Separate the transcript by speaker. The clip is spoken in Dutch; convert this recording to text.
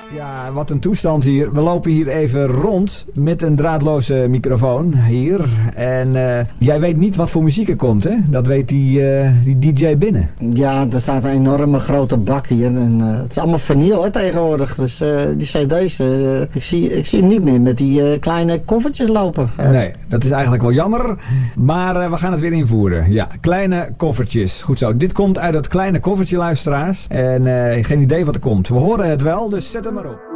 Speaker 1: Ja, wat een toestand hier. We lopen hier even rond met een draadloze microfoon hier. En jij weet niet wat voor muziek er komt, hè? Dat weet die DJ binnen.
Speaker 2: Ja, er staat een enorme grote bak hier. En, het is allemaal vinyl hè, tegenwoordig. Dus die cd's, ik zie hem niet meer met die kleine koffertjes lopen.
Speaker 1: Nee, dat is eigenlijk wel jammer. Maar we gaan het weer invoeren. Ja, kleine koffertjes. Goed zo. Dit komt uit dat kleine koffertje, luisteraars. En geen idee wat er komt. We horen het wel, dus zet hem maar op.